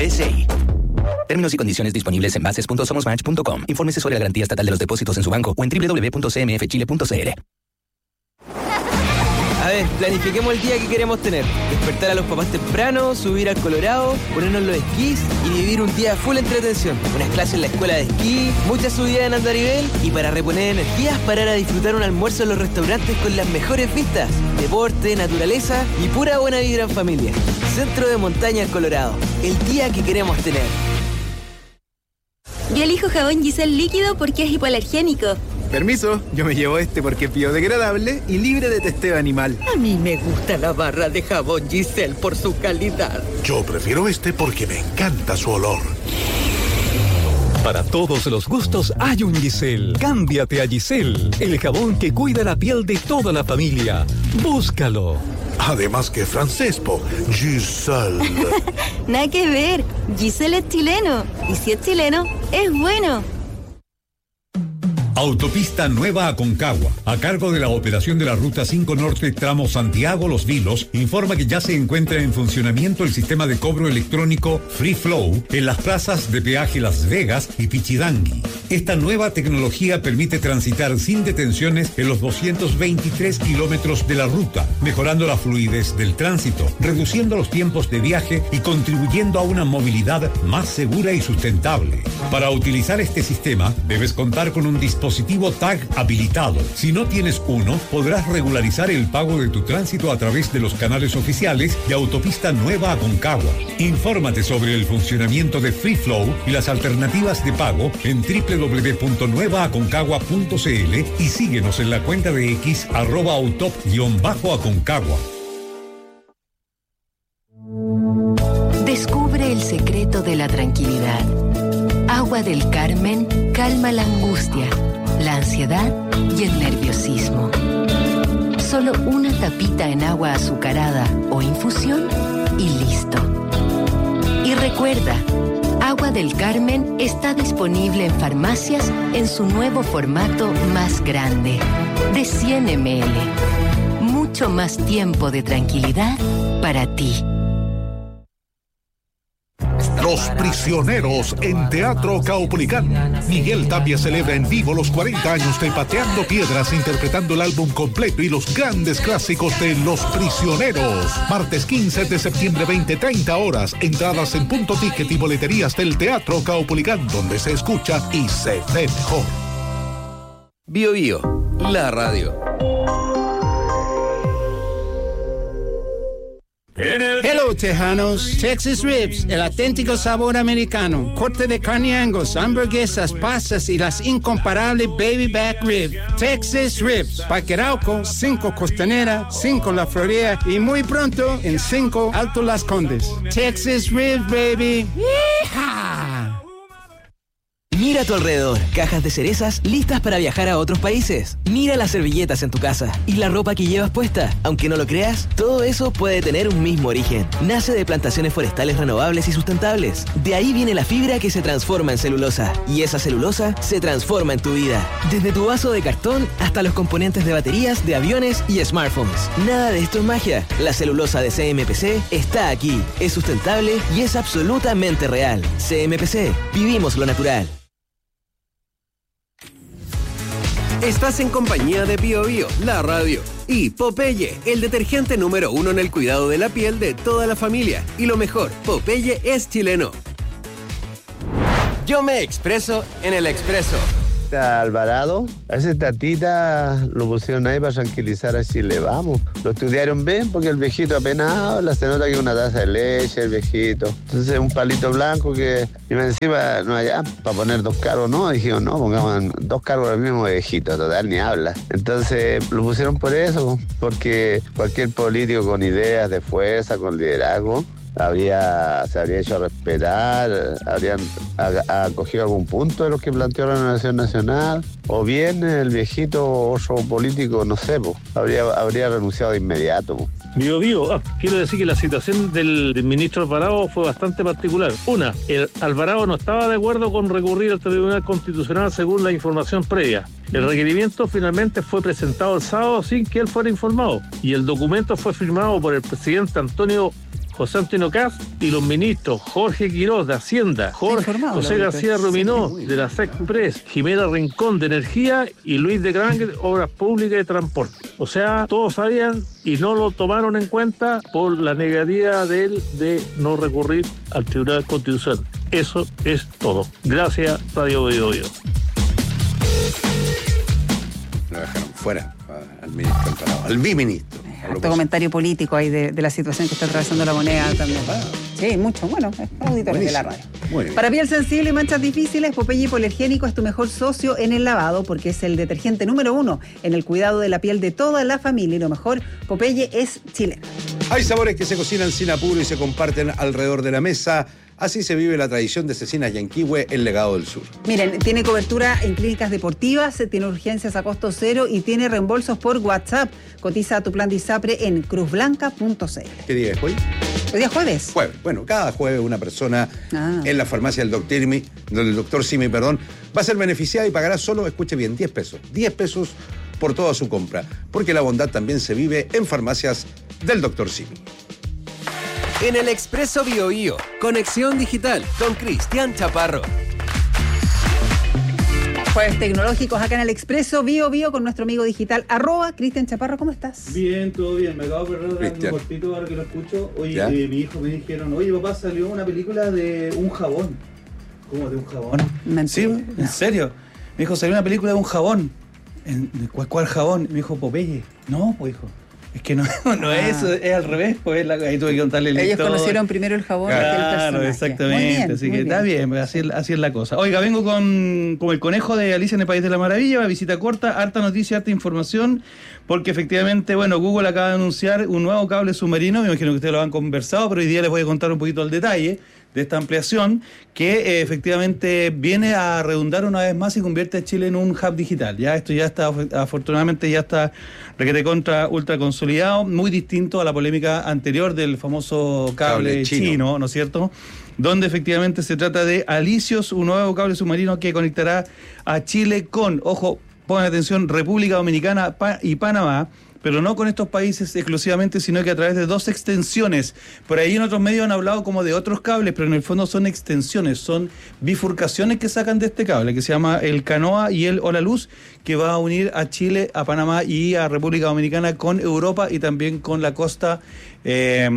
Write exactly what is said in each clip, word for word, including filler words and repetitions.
S I. Términos y condiciones disponibles en bases punto somos match punto com. Infórmese sobre la garantía estatal de los depósitos en su banco o en doble u doble u doble u punto c m f chile punto c l. A ver, planifiquemos el día que queremos tener. Despertar a los papás temprano, subir al Colorado, ponernos los esquís y vivir un día full entretención. Unas clases en la escuela de esquí, muchas subidas en andarivel y para reponer energías, parar a disfrutar un almuerzo en los restaurantes con las mejores vistas. Deporte, naturaleza y pura buena vibra en familia. Centro de Montaña El Colorado. El día que queremos tener. Yo elijo jabón Giselle líquido porque es hipoalergénico. Permiso, yo me llevo este porque es biodegradable y libre de testeo animal. A mí me gusta la barra de jabón Giselle por su calidad. Yo prefiero este porque me encanta su olor. Para todos los gustos hay un Giselle. Cámbiate a Giselle, el jabón que cuida la piel de toda la familia. Búscalo. Además que francés, po. Giselle. Nada que ver. Giselle es chileno. Y si es chileno, es bueno. Autopista Nueva Aconcagua, a cargo de la operación de la Ruta cinco Norte tramo Santiago-Los Vilos, informa que ya se encuentra en funcionamiento el sistema de cobro electrónico Free Flow en las plazas de peaje Las Vegas y Pichidangui. Esta nueva tecnología permite transitar sin detenciones en los doscientos veintitrés kilómetros de la ruta, mejorando la fluidez del tránsito, reduciendo los tiempos de viaje y contribuyendo a una movilidad más segura y sustentable. Para utilizar este sistema, debes contar con un dispositivo dispositivo T A G habilitado. Si no tienes uno, podrás regularizar el pago de tu tránsito a través de los canales oficiales de Autopista Nueva Aconcagua. Infórmate sobre el funcionamiento de Free Flow y las alternativas de pago en doble u doble u doble u punto nueva aconcagua punto c l y síguenos en la cuenta de X arroba autop-aconcagua. Descubre el secreto de la tranquilidad. Agua del Carmen calma la angustia, la ansiedad y el nerviosismo. Solo una tapita en agua azucarada o infusión y listo. Y recuerda, Agua del Carmen está disponible en farmacias en su nuevo formato más grande, de cien mililitros. Mucho más tiempo de tranquilidad para ti. Los Prisioneros en Teatro Caupolicán. Miguel Tapia celebra en vivo los cuarenta años de Pateando Piedras, interpretando el álbum completo y los grandes clásicos de Los Prisioneros. Martes quince de septiembre, veinte treinta horas. Entradas en Punto Ticket y boleterías del Teatro Caupolicán, donde se escucha y se ve mejor. Bio Bio, la radio. Hello, Tejanos. Texas Ribs, el auténtico sabor americano. Corte de carne Angus, hamburguesas, pastas y las incomparables Baby Back Rib. Texas Ribs. Parque Arauco, cinco Costanera, cinco La Florida y muy pronto en cinco Alto Las Condes. Texas Ribs, baby. ¡Yeehaw! Mira a tu alrededor, cajas de cerezas listas para viajar a otros países. Mira las servilletas en tu casa y la ropa que llevas puesta. Aunque no lo creas, todo eso puede tener un mismo origen. Nace de plantaciones forestales renovables y sustentables. De ahí viene la fibra que se transforma en celulosa. Y esa celulosa se transforma en tu vida. Desde tu vaso de cartón hasta los componentes de baterías, de aviones y smartphones. Nada de esto es magia. La celulosa de C M P C está aquí. Es sustentable y es absolutamente real. C M P C. Vivimos lo natural. Estás en compañía de Bio Bio, la radio, y Popeye, el detergente número uno en el cuidado de la piel de toda la familia. Y lo mejor, Popeye es chileno. Yo me expreso en el Expreso. Alvarado, a ese tatita lo pusieron ahí para tranquilizar a Chile, vamos. Lo estudiaron bien porque el viejito apenas habla, se nota que es una taza de leche el viejito. Entonces un palito blanco que, y me encima, no allá, para poner dos cargos, no, dijeron, no, pongamos dos cargos del mismo viejito, total, ni habla. Entonces lo pusieron por eso, porque cualquier político con ideas de fuerza, con liderazgo, habría, se habría hecho respetar, habrían acogido algún punto de los que planteó la Nación Nacional, o bien el viejito otro político, no sé, po, habría, habría renunciado de inmediato. Po. Bio Bio, ah, quiero decir que la situación del, del ministro Alvarado fue bastante particular. Una, el Alvarado no estaba de acuerdo con recurrir al Tribunal Constitucional según la información previa. El requerimiento finalmente fue presentado el sábado sin que él fuera informado, y el documento fue firmado por el presidente Antonio José Antonio Caz y los ministros Jorge Quiroz de Hacienda, Jorge, José García Ruminó de la SECPRES, Jimena Rincón de Energía y Luis de Granger, Obras Públicas y Transporte. O sea, todos sabían y no lo tomaron en cuenta por la negativa de él de no recurrir al Tribunal Constitucional. Eso es todo. Gracias, Radio Bio Bio. Lo dejaron fuera al ministro Alvarado, al biministro. Harto comentario político ahí de, de la situación que está atravesando la moneda también. Ah. Sí, mucho. Bueno, auditores de la radio. Muy bien. Para piel sensible y manchas difíciles, Popeye Hipoalergénico es tu mejor socio en el lavado porque es el detergente número uno en el cuidado de la piel de toda la familia. Y lo mejor, Popeye es chileno. Hay sabores que se cocinan sin apuro y se comparten alrededor de la mesa. Así se vive la tradición de Cecinas Yanquihue, el legado del sur. Miren, tiene cobertura en clínicas deportivas, tiene urgencias a costo cero y tiene reembolsos por WhatsApp. Cotiza tu plan de ISAPRE en cruz blanca punto c l. ¿Qué día es hoy? Hoy día es jueves. Jueves. Bueno, cada jueves una persona ah. en la farmacia del doctor Simi, del doctor Simi, perdón, va a ser beneficiada y pagará solo, escuche bien, diez pesos. diez pesos por toda su compra. Porque la bondad también se vive en farmacias del doctor Simi. En el Expreso Bio Bio, Conexión Digital con Cristian Chaparro. Jueves tecnológicos acá en el Expreso Bio Bio con nuestro amigo digital, arroba Cristian Chaparro. ¿Cómo estás? Bien, todo bien. Me acabo de perder un cortito ahora que lo escucho. Oye, eh, mi hijo me dijeron, oye papá, salió una película de un jabón. ¿Cómo de un jabón? Mentira. Sí, ¿en serio? Me dijo, salió una película de un jabón. ¿Cuál, cuál jabón? Me dijo, Popeye. No, pues hijo. Es que no, no ah. es eso, es al revés, pues la, ahí tuve que contarle el Ellos historia. conocieron primero el jabón claro, que el personaje. Exactamente, bien, así que bien. Está bien, así, así es la cosa. Oiga, vengo con, con el conejo de Alicia en el País de la Maravilla, una visita corta, harta noticia, harta información, porque efectivamente, bueno, Google acaba de anunciar un nuevo cable submarino, me imagino que ustedes lo han conversado, pero hoy día les voy a contar un poquito el detalle de esta ampliación que eh, efectivamente viene a redundar una vez más y convierte a Chile en un hub digital. Ya esto ya está, afortunadamente ya está requete contra ultra consolidado, muy distinto a la polémica anterior del famoso cable, cable chino. chino, ¿no es cierto? Donde efectivamente se trata de Alicios, un nuevo cable submarino que conectará a Chile con, ojo, pongan atención, República Dominicana y Panamá, pero no con estos países exclusivamente, sino que a través de dos extensiones. Por ahí en otros medios han hablado como de otros cables, pero en el fondo son extensiones, son bifurcaciones que sacan de este cable, que se llama el Canoa y el Hola Luz, que va a unir a Chile, a Panamá y a República Dominicana con Europa y también con la costa eh,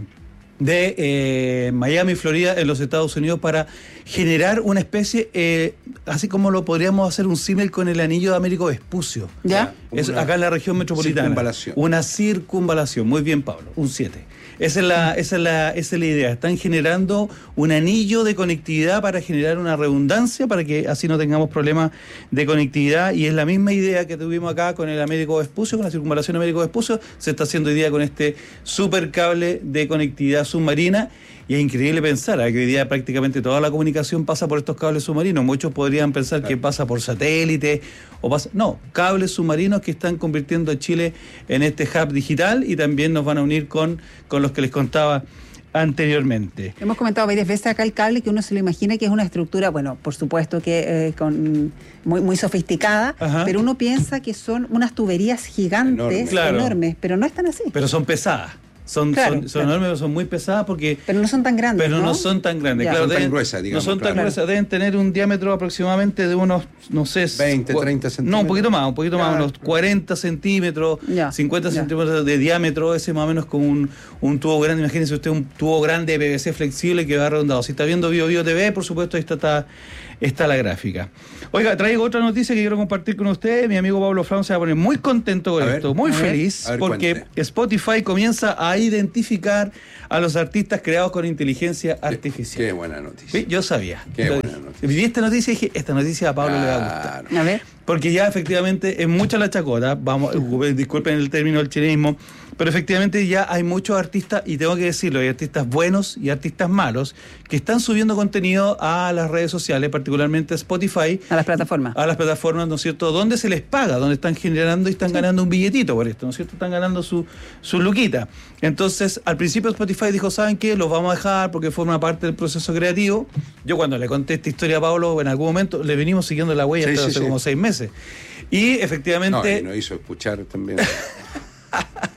de eh, Miami, Florida, en los Estados Unidos, para generar una especie, eh, así como lo podríamos hacer un símil con el anillo de Américo Vespucio. ¿Ya? Es acá en la región metropolitana. Circunvalación. Una circunvalación. Muy bien, Pablo. Un siete. Esa es la, esa es la, esa es la idea. Están generando un anillo de conectividad para generar una redundancia, para que así no tengamos problemas de conectividad. Y es la misma idea que tuvimos acá con el Américo Vespucio, con la circunvalación Américo Vespucio. Se está haciendo hoy día con este supercable de conectividad submarina. Y es increíble pensar ¿eh? que hoy día prácticamente toda la comunicación pasa por estos cables submarinos. Muchos podrían pensar claro. que pasa por satélite o pasa... No, cables submarinos que están convirtiendo a Chile en este hub digital y también nos van a unir con, con los que les contaba anteriormente. Hemos comentado varias veces acá el cable que uno se lo imagina que es una estructura, bueno, por supuesto que eh, con muy, muy sofisticada, Ajá. pero uno piensa que son unas tuberías gigantes, Enorme. claro. enormes, pero no están así. Pero son pesadas. Son, claro, son, son claro. enormes, son muy pesadas porque... Pero no son tan grandes, Pero no, no son tan grandes, ya. No claro. son deben, tan gruesas, digamos. No son claro. tan gruesas, deben tener un diámetro aproximadamente de unos, no sé... veinte, treinta centímetros. No, un poquito más, un poquito ya. más, unos cuarenta centímetros, ya. cincuenta ya. centímetros de diámetro, ese más o menos como un, un tubo grande. Imagínense usted un tubo grande de P V C flexible que va redondado. Si está viendo Bio Bio T V, por supuesto, ahí está... está Está la gráfica. Oiga, traigo otra noticia que quiero compartir con usted. Mi amigo Pablo Fraun se va a poner muy contento con a esto, ver, muy feliz, ver, porque cuente. Spotify comienza a identificar a los artistas creados con inteligencia artificial. Qué, qué buena noticia. ¿Sí? Yo sabía. Qué Yo, buena noticia. Vi esta noticia y dije, esta noticia a Pablo claro. le va a gustar. A ver. Porque ya efectivamente es mucha la chacota, vamos, disculpen el término del chilenismo, pero efectivamente ya hay muchos artistas, y tengo que decirlo, hay artistas buenos y artistas malos, que están subiendo contenido a las redes sociales, particularmente a Spotify. A las plataformas. A las plataformas, ¿no es cierto?, donde se les paga, donde están generando y están sí. ganando un billetito por esto, ¿no es cierto?, están ganando su, su luquita. Entonces, al principio Spotify dijo, ¿saben qué? Los vamos a dejar porque forma parte del proceso creativo. Yo cuando le conté esta historia a Pablo, en algún momento le venimos siguiendo la huella sí, hasta sí, hace sí. como seis meses. Y efectivamente... No, y nos hizo escuchar también.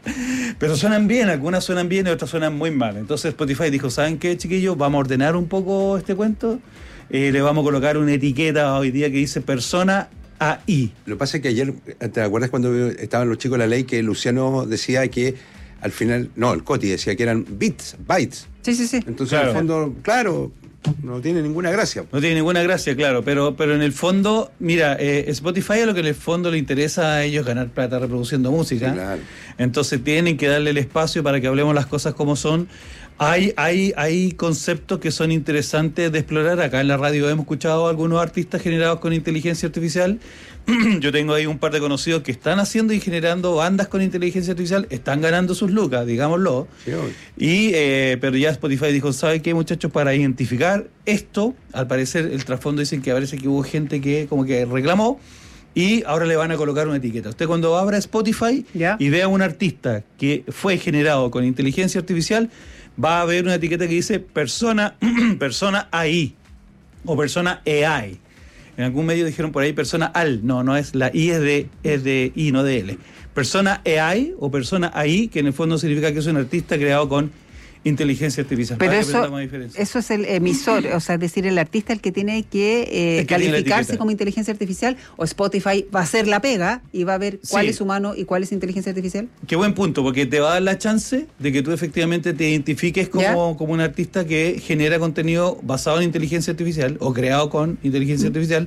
Pero suenan bien, algunas suenan bien y otras suenan muy mal. Entonces Spotify dijo, ¿saben qué, chiquillos? Vamos a ordenar un poco este cuento. Eh, le vamos a colocar una etiqueta hoy día que dice persona A I. Lo que pasa es que ayer, ¿te acuerdas cuando estaban los chicos de la ley que Luciano decía que al final, no, el Coti decía que eran bits, bytes? Sí, sí, sí. Entonces, Claro. en el fondo, claro, no tiene ninguna gracia. No tiene ninguna gracia, claro, pero, pero en el fondo, mira, eh, Spotify a lo que en el fondo le interesa a ellos es ganar plata reproduciendo música. Sí, claro. Entonces tienen que darle el espacio para que hablemos las cosas como son. Hay, hay, hay conceptos que son interesantes de explorar. Acá en la radio hemos escuchado a algunos artistas generados con inteligencia artificial. Yo tengo ahí un par de conocidos que están haciendo y generando bandas con inteligencia artificial, están ganando sus lucas, digámoslo. Sí, obvio. Y, eh, pero ya Spotify dijo, ¿sabe qué, muchachos? Para identificar esto, al parecer el trasfondo dicen que parece que hubo gente que como que reclamó y ahora le van a colocar una etiqueta. Usted cuando abra Spotify ¿Ya? y vea un artista que fue generado con inteligencia artificial, va a haber una etiqueta que dice persona, persona A I o persona A I. En algún medio dijeron por ahí persona al. No, no es la I, es de, es de I, no de L. Persona A I o persona A I, que en el fondo significa que es un artista creado con inteligencia artificial. Pero Para que eso, aprendamos la diferencia. eso es el emisor, o sea, es decir, el artista el que tiene que, eh, El que tiene la calificarse etiqueta. como inteligencia artificial, o Spotify va a hacer la pega y va a ver cuál Sí. es humano y cuál es inteligencia artificial. Qué buen punto, porque te va a dar la chance de que tú efectivamente te identifiques como, como un artista que genera contenido basado en inteligencia artificial o creado con inteligencia Mm. artificial.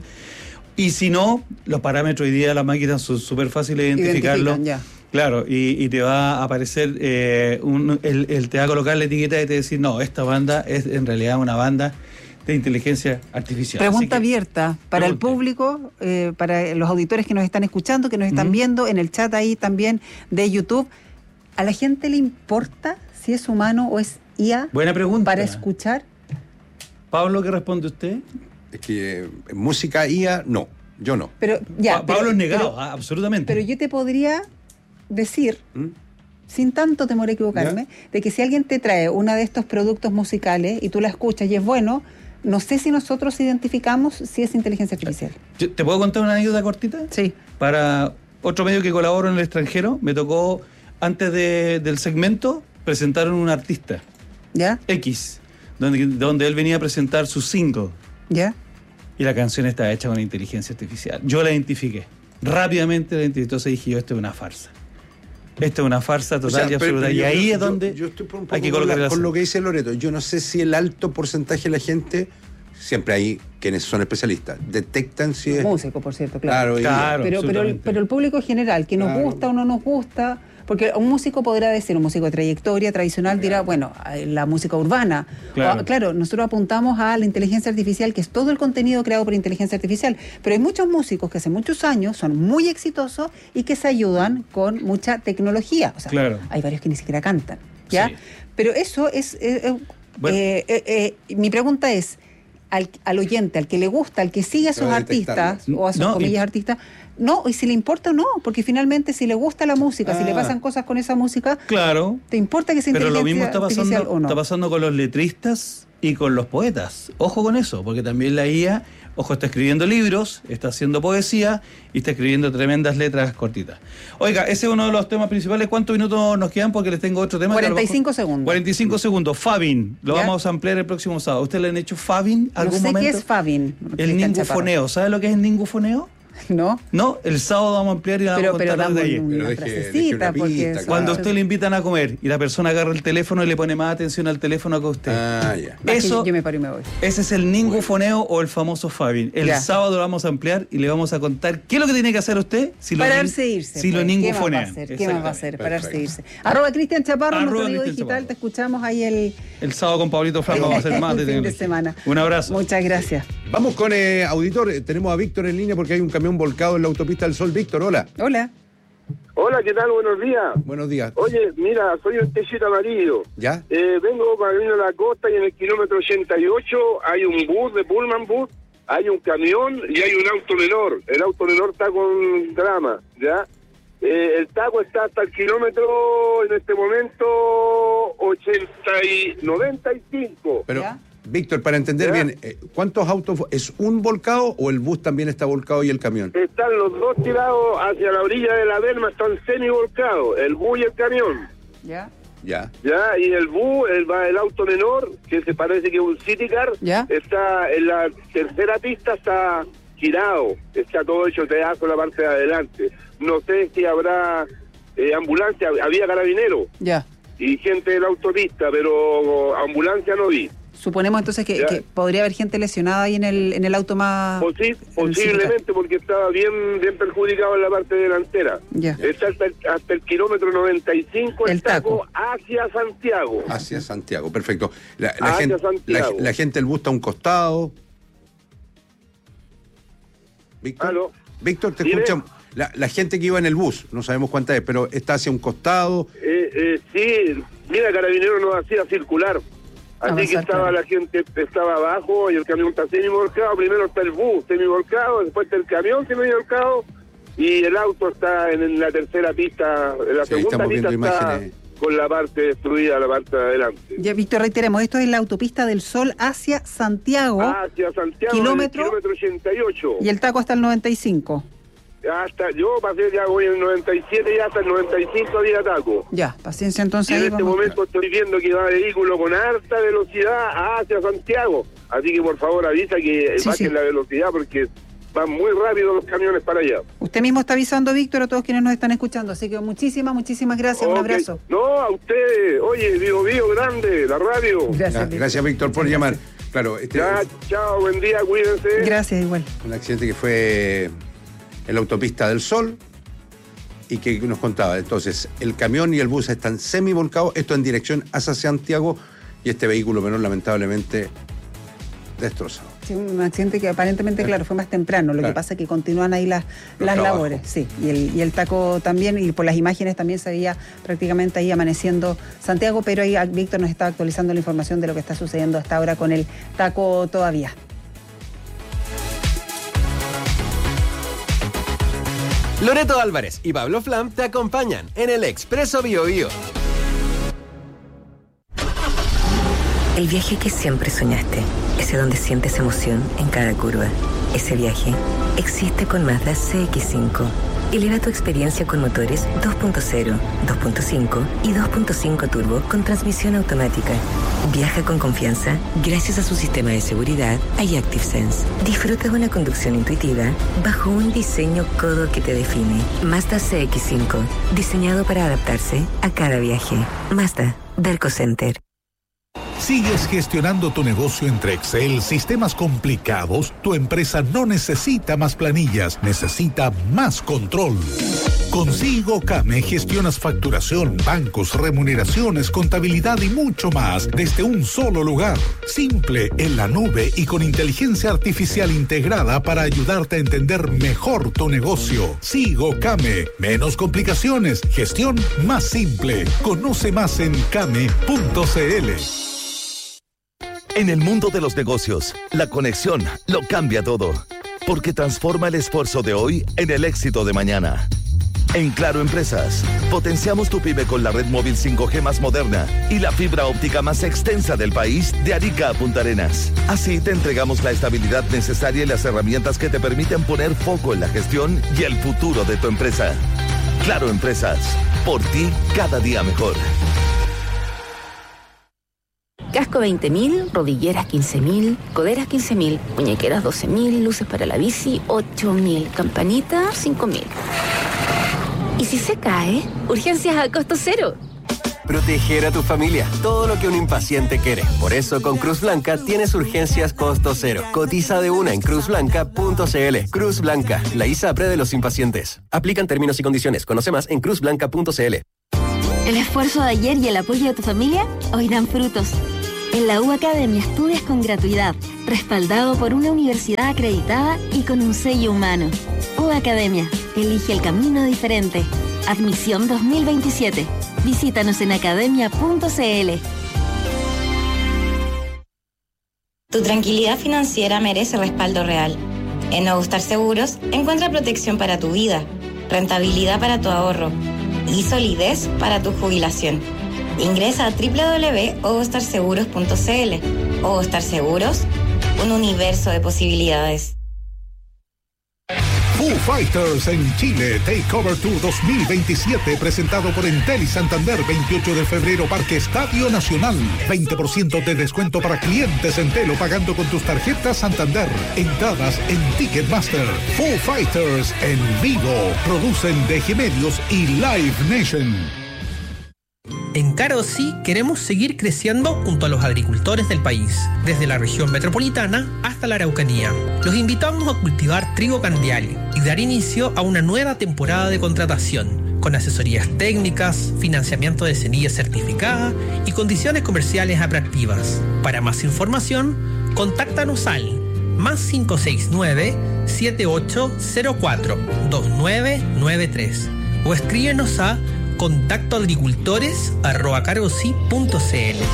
Y si no, los parámetros hoy día de las máquinas son súper fáciles de identificarlo. Identifican, ya. Claro, y, y te va a aparecer, eh, un, el, el- te va a colocar la etiqueta y te va a decir, no, esta banda es en realidad una banda de inteligencia artificial. Así Pregunta que- abierta para pregunte. el público, eh, para los auditores que nos están escuchando, que nos están Ujú. viendo, en el chat ahí también de YouTube. ¿A la gente le importa si es humano o es I A Buena pregunta. para escuchar? Pablo, ¿qué responde usted? Es que eh, música I A, no. Yo no. Pero ya, Pa- pero- Pablo es negado, pero- ah, absolutamente. Pero yo te podría decir, ¿Mm? sin tanto temor a equivocarme, de que si alguien te trae uno de estos productos musicales y tú la escuchas y es bueno, no sé si nosotros identificamos si es inteligencia artificial. Yo- ¿Te puedo contar una anécdota cortita? Sí. Para otro medio que colaboro en el extranjero, me tocó, antes de- del segmento, presentaron un artista, ¿Ya? X, donde, donde él venía a presentar su single. ¿Ya? Y la canción estaba hecha con inteligencia artificial. Yo la identifiqué. Rápidamente la identifiqué. Entonces dije yo, esto es una farsa. Esto es una farsa total O sea, y pero- absoluta. pero y yo- ahí yo- es donde yo estoy por un poco hay que con, colocar la- el con lo acento. que dice Loreto. Yo no sé si el alto porcentaje de la gente, siempre hay quienes son especialistas, detectan si es... Músico, por cierto, claro. Claro, y- Claro, pero, pero, el, absolutamente. pero el público en general, que nos Claro. gusta o no nos gusta, porque un músico podrá decir, un músico de trayectoria tradicional dirá, bueno, la música urbana. Claro. O, claro, nosotros apuntamos a la inteligencia artificial, que es todo el contenido creado por inteligencia artificial, pero hay muchos músicos que hace muchos años son muy exitosos y que se ayudan con mucha tecnología. O sea, Claro. hay varios que ni siquiera cantan, ¿ya? Sí. Pero eso es... eh, eh, Bueno. eh, eh, eh, mi pregunta es, al, al oyente, al que le gusta, al que sigue a Se esos va a artistas, detectarlo. o a sus No, comillas y- artistas, no, y si le importa o no, porque finalmente si le gusta la música, si le Ah. pasan cosas con esa música, Claro. ¿te importa que sea Pero lo mismo inteligencia está artificial pasando, o no? está pasando con los letristas y con los poetas. Ojo con eso, porque también la I A, ojo, está escribiendo libros, está haciendo poesía y está escribiendo tremendas letras cortitas. Oiga, ese es uno de los temas principales. ¿Cuántos minutos nos quedan? Porque les tengo otro tema. que a lo cuarenta y cinco mejor- segundos. cuarenta y cinco segundos. Fabin. Lo ¿Ya? vamos a ampliar el próximo sábado. ¿Usted le han hecho Fabin No algún sé momento? qué es Fabin. El Cristian ningufoneo. ¿Sabe lo que es el ningufoneo? Chaparro. ¿No? No, el sábado vamos a ampliar y vamos Pero, a pero contar los damos detalles. una Pero deje- deje frasecita, una porque... pista, eso- claro. Cuando a usted le invitan a comer y la persona agarra el teléfono y le pone más atención al teléfono que a usted. Ah, ya. Va, que Eso, yo me paro y me voy. ese es el ningufoneo o el famoso Fabin. El Ya. sábado lo vamos a ampliar y le vamos a contar qué es lo que tiene que hacer usted si lo, Pararse e nin- irse. si lo pues. ¿Qué más va a ningufonean. hacer? ¿Qué más va a hacer? Exactamente. Pararse e irse. Perfecto. Arroba Cristian Chaparro, Arroba nuestro amigo Cristian digital, Chaparro. te escuchamos ahí el, El sábado con Pablito Franco vamos a hacer más el de fin de tecnología. semana. Un abrazo. Muchas gracias. Vamos con eh, auditor. Eh, Tenemos a Víctor en línea porque hay un camión volcado en la autopista del Sol. Víctor, hola. Hola. Hola, ¿qué tal? Buenos días. Buenos días. Oye, mira, soy un techito amarillo. ¿Ya? Eh, vengo camino a la costa y en el kilómetro ochenta y ocho hay un bus de Pullman Bus, hay un camión y hay un auto menor. El auto menor está con drama, ¿ya? Eh, el taco está hasta el kilómetro, en este momento, ochenta y noventa y cinco. Pero, ¿Ya? Víctor, para entender ¿Ya? bien, eh, ¿cuántos autos? ¿Es un volcado o el bus también está volcado y el camión? Están los dos tirados hacia la orilla de la Berma, están semi-volcados, el bus y el camión. ¿Ya? Ya. Ya, y el bus, el, el auto menor, que se parece que es un City Car, ¿Ya? está en la tercera pista, está girado, está todo hecho pedazo en la parte de adelante. No sé si habrá eh, ambulancia, había carabinero Ya. y gente de la autopista, pero ambulancia no vi. Suponemos entonces que, que podría haber gente lesionada ahí en el en el auto más... Posi- posiblemente, porque estaba bien bien perjudicado en la parte delantera. Ya. Está hasta el, hasta el kilómetro noventa y cinco el, El taco. taco hacia Santiago. Hacia Santiago, perfecto. La, la Hacia gente, Santiago. La, la gente del bus está a un costado. Víctor, ¿Aló? Víctor, te ¿Dime? escuchamos. La, la gente que iba en el bus, no sabemos cuánta es, pero está hacia un costado. Eh, eh, sí, mira, Carabinero nos hacía circular. Así Avanzar, que estaba claro. la gente, estaba abajo y el camión está semi-volcado. Primero está el bus semi-volcado, después está el camión semi-volcado y el auto está en, en la tercera pista. En la Sí, ahí segunda estamos pista viendo está imágenes. con la parte destruida, la parte de adelante. Ya, Víctor, reiteremos, esto es la autopista del Sol hacia Santiago Hacia Santiago, Kilómetro. en el kilómetro ochenta y ocho. y el taco hasta el noventa y cinco. Hasta, yo pasé ya voy en el noventa y siete y hasta el noventa y cinco había taco. Ya, paciencia entonces. Y en ahí este vamos. momento estoy viendo que va vehículo con alta velocidad hacia Santiago. Así que por favor avisa que Sí, bajen sí. la velocidad porque van muy rápido los camiones para allá. Usted mismo está avisando, Víctor, a todos quienes nos están escuchando. Así que muchísimas, muchísimas gracias. Un Ok. abrazo. No, a ustedes. Oye, Vivo Vivo Grande, la radio. Gracias, Gra- Gracias, Víctor, por llamar. Claro, este Ya, chao, buen día, cuídense. Gracias, igual. un accidente que fue en la autopista del Sol y que nos contaba. Entonces, el camión y el bus están semi-volcados, esto en dirección hacia Santiago, y este vehículo menor lamentablemente destrozado. Sí, un accidente que aparentemente, claro, fue más temprano. Lo Claro. que pasa es que continúan ahí las, Los las trabajos. labores. Sí, y el, y el taco también, y por las imágenes también se veía prácticamente ahí amaneciendo Santiago, pero ahí Víctor nos está actualizando la información de lo que está sucediendo hasta ahora con el taco todavía. Loreto Álvarez y Pablo Flam te acompañan en el Expreso Bio Bio. El viaje que siempre soñaste, ese donde sientes emoción en cada curva. Ese viaje existe con Mazda C X cinco. Eleva tu experiencia con motores dos punto cero, dos punto cinco y dos punto cinco turbo con transmisión automática. Viaja con confianza gracias a su sistema de seguridad iActive Sense. Disfruta de una conducción intuitiva bajo un diseño codo que te define. Mazda C X cinco, diseñado para adaptarse a cada viaje. Mazda, Derco Center. ¿Sigues gestionando tu negocio entre Excel, sistemas complicados? Tu empresa no necesita más planillas, necesita más control. Con Sigo Came gestionas facturación, bancos, remuneraciones, contabilidad y mucho más desde un solo lugar. Simple, en la nube y con inteligencia artificial integrada para ayudarte a entender mejor tu negocio. Sigo Came. Menos complicaciones, gestión más simple. Conoce más en came punto cl. En el mundo de los negocios, la conexión lo cambia todo, porque transforma el esfuerzo de hoy en el éxito de mañana. En Claro Empresas, potenciamos tu pyme con la red móvil cinco G más moderna y la fibra óptica más extensa del país de Arica a Punta Arenas. Así te entregamos la estabilidad necesaria y las herramientas que te permiten poner foco en la gestión y el futuro de tu empresa. Claro Empresas, por ti cada día mejor. Casco veinte mil, rodilleras quince mil, coderas quince mil, muñequeras doce mil, luces para la bici ocho mil, campanita cinco mil. ¿Y si se cae? Urgencias a costo cero. Proteger a tu familia, todo lo que un impaciente quiere. Por eso con Cruz Blanca tienes urgencias costo cero. Cotiza de una en cruz blanca punto cl. Cruz Blanca, la ISAPRE de los impacientes. Aplican términos y condiciones. Conoce más en cruz blanca punto cl. El esfuerzo de ayer y el apoyo de tu familia hoy dan frutos. En la U Academia estudias con gratuidad, respaldado por una universidad acreditada y con un sello humano. U Academia, elige el camino diferente. Admisión dos mil veintisiete. Visítanos en academia punto cl. Tu tranquilidad financiera merece respaldo real. En Nuevo Star Seguros encuentra protección para tu vida, rentabilidad para tu ahorro y solidez para tu jubilación. Ingresa a doble u doble u doble u punto nuevo star seguros punto cl. o estar seguros, un universo de posibilidades. Foo Fighters en Chile, Takeover Tour dos mil veintisiete, presentado por Entel y Santander, veintiocho de febrero, Parque Estadio Nacional. veinte por ciento de descuento para clientes Entel o pagando con tus tarjetas Santander. Entradas en Ticketmaster. Foo Fighters en vivo. Producen D G Medios y Live Nation. En Carosí queremos seguir creciendo junto a los agricultores del país, desde la región metropolitana hasta la Araucanía. Los invitamos a cultivar trigo candial y dar inicio a una nueva temporada de contratación, con asesorías técnicas, financiamiento de semillas certificadas y condiciones comerciales atractivas. Para más información, contáctanos al más cinco seis nueve, siete ocho cero cuatro, dos nueve nueve tres o escríbenos a contacto agricultores arroba carosí punto c l.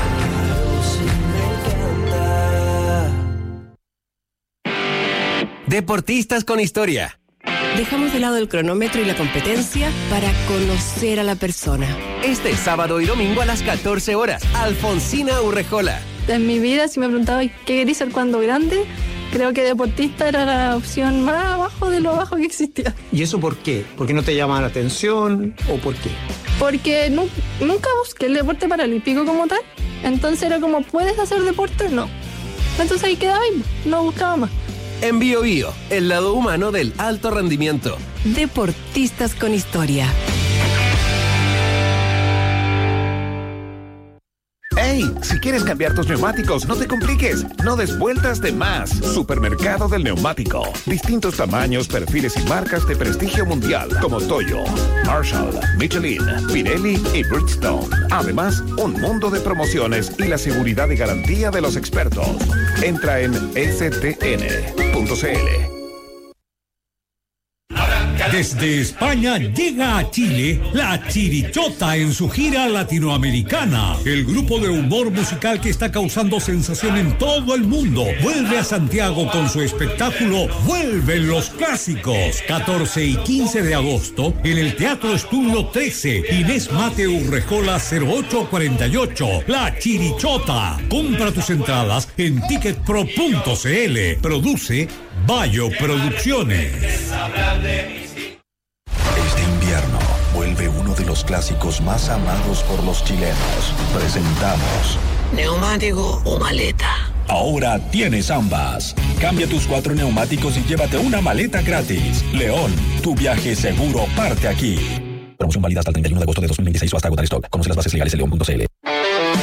Deportistas con historia. Dejamos de lado el cronómetro y la competencia para conocer a la persona. Este sábado y domingo a las catorce horas, Alfonsina Urrejola. En mi vida, si me preguntaba qué quería ser cuando grande, creo que deportista era la opción más abajo de lo bajo que existía. ¿Y eso por qué? ¿Por qué no te llama la atención o por qué? Porque nu- nunca busqué el deporte paralímpico como tal. Entonces era como, ¿puedes hacer deporte? No. Entonces ahí quedaba y no buscaba más. En Bio Bio, el lado humano del alto rendimiento. Deportistas con historia. ¡Hey! Si quieres cambiar tus neumáticos, no te compliques. No des vueltas de más. Supermercado del Neumático. Distintos tamaños, perfiles y marcas de prestigio mundial como Toyo, Marshall, Michelin, Pirelli y Bridgestone. Además, un mundo de promociones y la seguridad y garantía de los expertos. Entra en s t n punto c l. Desde España llega a Chile La Chirichota en su gira latinoamericana. El grupo de humor musical que está causando sensación en todo el mundo vuelve a Santiago con su espectáculo Vuelven los Clásicos. catorce y quince de agosto en el Teatro Estudio trece, Inés Mate Urrejola cero ocho cuarenta y ocho. La Chirichota. Compra tus entradas en ticketpro punto c l. Produce Bayo Producciones. Este invierno vuelve uno de los clásicos más amados por los chilenos. Presentamos ¿neumático o maleta? Ahora tienes ambas. Cambia tus cuatro neumáticos y llévate una maleta gratis. León, tu viaje seguro parte aquí. Promoción válida hasta el treinta y uno de agosto de dos mil veintiséis o hasta agotar stock. Conoce las bases legales en león punto c l.